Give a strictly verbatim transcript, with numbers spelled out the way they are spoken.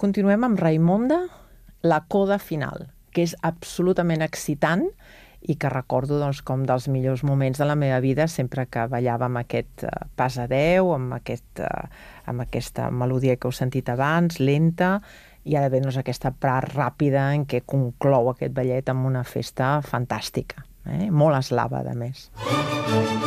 continuem amb Raimonda, la coda final, que és absolutament excitant i que recordo doncs, com dels millors moments de la meva vida sempre que ballava amb aquest uh, pas a deu, amb, aquest, uh, amb aquesta melodia que heu sentit abans, lenta, i ara ve doncs, aquesta part ràpida en què conclou aquest ballet amb una festa fantàstica, eh? Molt eslava, a més.